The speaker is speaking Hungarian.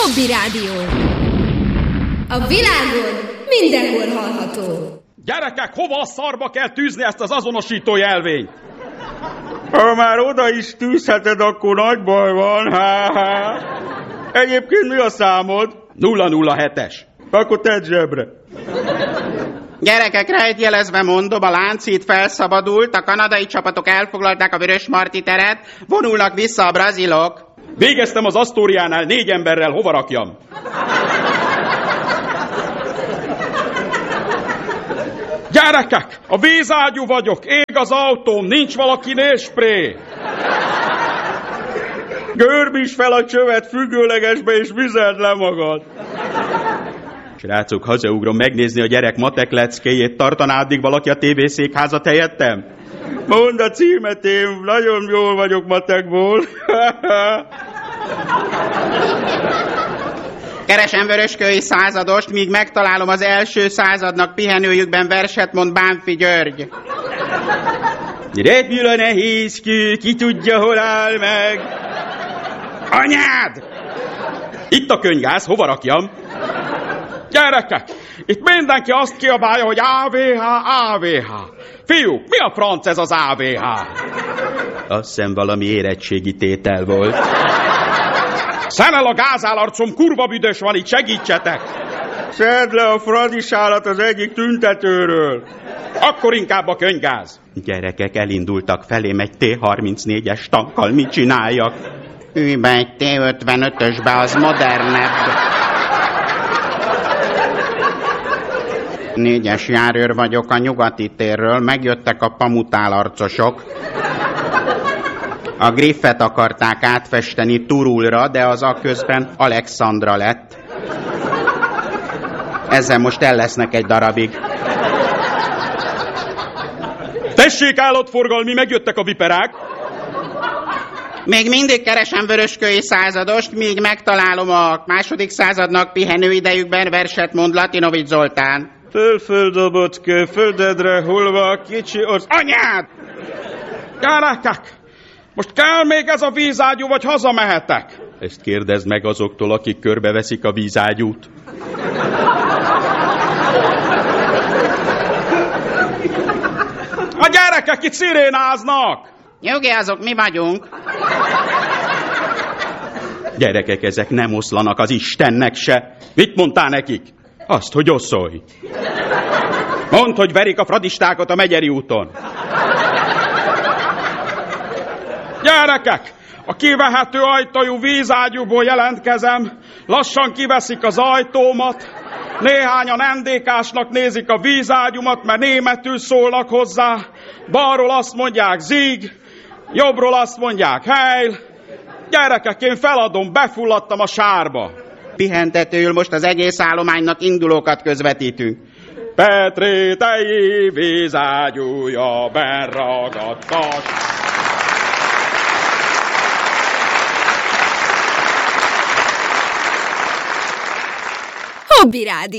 Hobby Rádió. A világon mindenhol hallható. Gyerekek, hova a szarba kell tűzni ezt az azonosító jelvényt? Ha már oda is tűzheted, akkor nagy baj van. Egyébként mi a számod? 007-es. Akkor tedd zsebre. Gyerekek, rejtjelezve mondom, a Láncid felszabadult, a kanadai csapatok elfoglalták a Vörösmarty teret, vonulnak vissza a brazilok. Végeztem az Asztóriánál 4 emberrel, hova rakjam? Gyerekek, a vízágyú vagyok, ég az autóm, nincs valakinél spré. Görbíts fel a csövet függőlegesbe, és vizeld le magad. Srácok, hazaugrom megnézni a gyerek matek leckéjét, tartaná addig valaki a tévészékházat helyettem? Mondd a címet, én nagyon jól vagyok matekból. Keresem Vöröskői századost, míg megtalálom az első századnak pihenőjükben verset mond Bánffy György. Repül a nehéz kő, ki tudja, hol áll meg. Anyád! Itt a könygáz, hova rakjam? Gyerekek, itt mindenki azt kiabálja, hogy AVH, AVH. Fiúk, mi a franc ez az AVH? Azt hiszem valami érettségi tétel volt. Szenel a gázálarcom, kurva büdös van itt, segítsetek! Szedd le a fradisállat az egyik tüntetőről. Akkor inkább a könygáz. Gyerekek elindultak felém egy T-34-es tankkal, mit csináljak? Ülj be egy T-55-ösbe, az modernebb. 4-es járőr vagyok a nyugati térről, megjöttek a pamutálarcosok. A Griffet akarták átfesteni Turulra, de az aközben Alexandra lett. Ezzel most el lesznek egy darabig. Tessék, állatforgalmi, megjöttek a viperák. Még mindig keresem Vöröskői századost, míg megtalálom a második századnak pihenőidejükben verset mond Latinovics Zoltán. Fölföldobott kő, földedre hullva, kicsi orsz... Anyád! Gyerekek! Most kell még ez a vízágyú, vagy hazamehetek? Ezt kérdezd meg azoktól, akik körbeveszik a vízágyút. A gyerekek itt szirénáznak! Nyugi, azok mi vagyunk. Gyerekek, ezek nem oszlanak az Istennek se. Mit mondtál nekik? Azt, hogy oszolj. Mondd, hogy verik a fradistákat a Megyeri úton. Gyerekek! A kivehető ajtajú vízágyúból jelentkezem. Lassan kiveszik az ajtómat. Néhányan NDK-snak nézik a vízágyumat, mert németül szólnak hozzá. Balról azt mondják Zig, jobbról azt mondják Heil. Gyerekek, én feladom, befulladtam a sárba. Pihentetőül most az egész állománynak indulókat közvetítünk. Petrétei vízágyúja benragadtas. Hobby Rádió.